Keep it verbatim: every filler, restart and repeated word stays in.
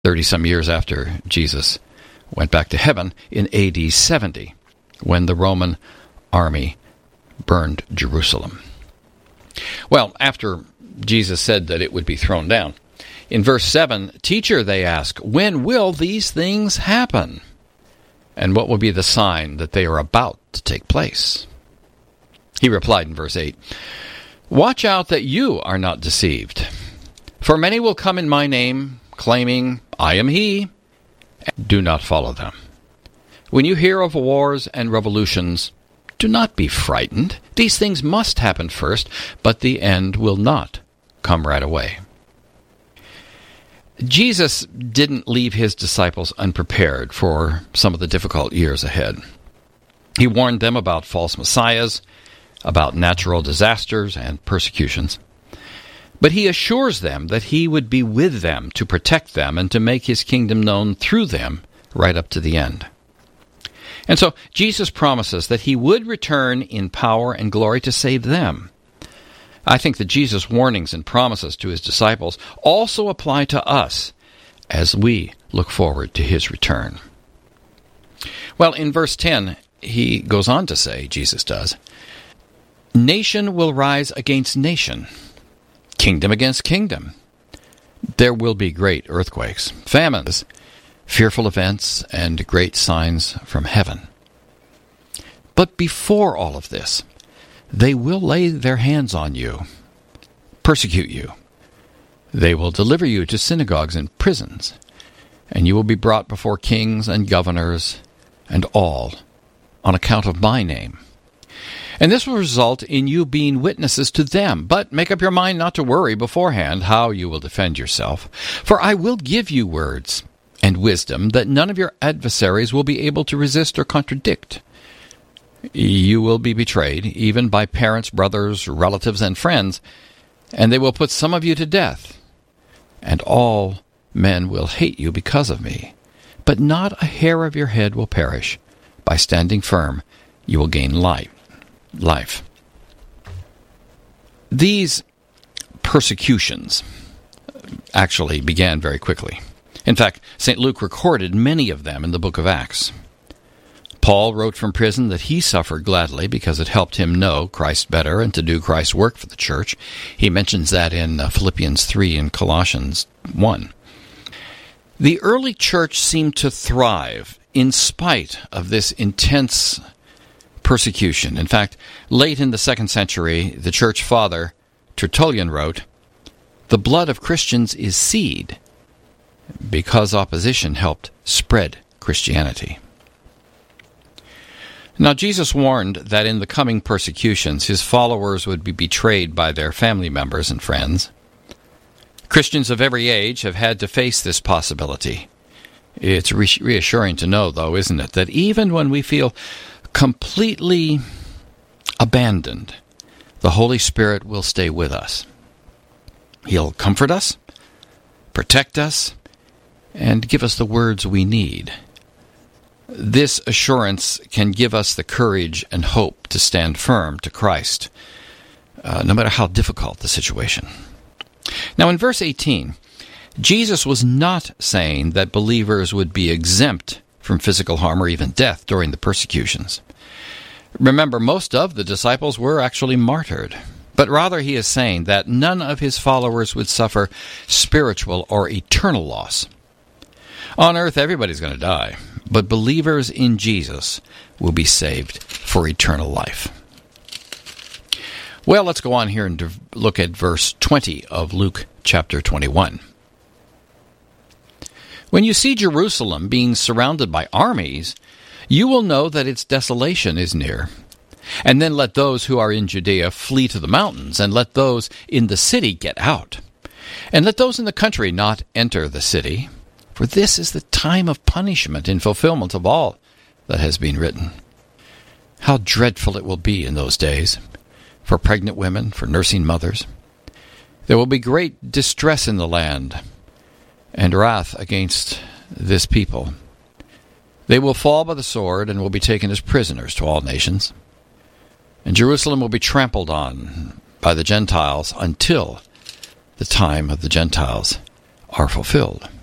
thirty-some years after Jesus went back to heaven in A D seventy, when the Roman army burned Jerusalem. Well, after Jesus said that it would be thrown down, in verse seven, "Teacher," they ask, "when will these things happen? And what will be the sign that they are about to take place?" He replied in verse eight, "Watch out that you are not deceived. For many will come in my name, claiming, 'I am he.' Do not follow them. When you hear of wars and revolutions, do not be frightened. These things must happen first, but the end will not come right away." Jesus didn't leave his disciples unprepared for some of the difficult years ahead. He warned them about false messiahs, about natural disasters and persecutions. But he assures them that he would be with them to protect them and to make his kingdom known through them right up to the end. And so Jesus promises that he would return in power and glory to save them. I think that Jesus' warnings and promises to his disciples also apply to us as we look forward to his return. Well, in verse ten, he goes on to say, Jesus does, "Nation will rise against nation, kingdom against kingdom. There will be great earthquakes, famines, fearful events, and great signs from heaven. But before all of this, they will lay their hands on you, persecute you. They will deliver you to synagogues and prisons, and you will be brought before kings and governors and all on account of my name. And this will result in you being witnesses to them. But make up your mind not to worry beforehand how you will defend yourself. For I will give you words and wisdom that none of your adversaries will be able to resist or contradict. You will be betrayed, even by parents, brothers, relatives, and friends, and they will put some of you to death. And all men will hate you because of me. But not a hair of your head will perish. By standing firm, you will gain life. life. These persecutions actually began very quickly. In fact, Saint Luke recorded many of them in the book of Acts. Paul wrote from prison that he suffered gladly because it helped him know Christ better and to do Christ's work for the church. He mentions that in Philippians three and Colossians one. The early church seemed to thrive in spite of this intense persecution. In fact, late in the second century, the church father Tertullian wrote, "The blood of Christians is seed," because opposition helped spread Christianity. Now, Jesus warned that in the coming persecutions, his followers would be betrayed by their family members and friends. Christians of every age have had to face this possibility. It's reassuring to know, though, isn't it, that even when we feel completely abandoned, the Holy Spirit will stay with us. He'll comfort us, protect us, and give us the words we need. This assurance can give us the courage and hope to stand firm to Christ, uh, no matter how difficult the situation. Now, in verse eighteen, Jesus was not saying that believers would be exempt from physical harm or even death during the persecutions. Remember, most of the disciples were actually martyred, but rather he is saying that none of his followers would suffer spiritual or eternal loss. On earth, everybody's going to die, but believers in Jesus will be saved for eternal life. Well, let's go on here and look at verse twenty of Luke chapter twenty-one. "When you see Jerusalem being surrounded by armies, you will know that its desolation is near. And then let those who are in Judea flee to the mountains, and let those in the city get out. And let those in the country not enter the city, for this is the time of punishment in fulfillment of all that has been written. How dreadful it will be in those days for pregnant women, for nursing mothers. There will be great distress in the land, and wrath against this people. They will fall by the sword and will be taken as prisoners to all nations. And Jerusalem will be trampled on by the Gentiles until the time of the Gentiles are fulfilled."